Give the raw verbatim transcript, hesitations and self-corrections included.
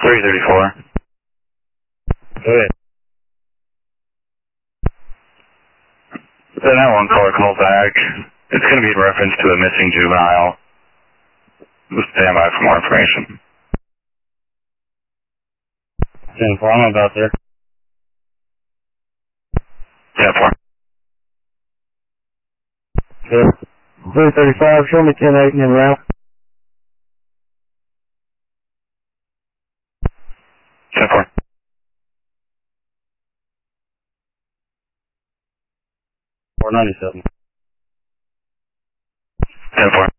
three thirty-four. Go ahead. The nine one caller call back. It's going to be in reference to a missing juvenile. Stand by for more information. ten four, I'm about there. ten four. Good. three thirty-five, show me ten eight and then route. ten four. four ninety-seven. ten four.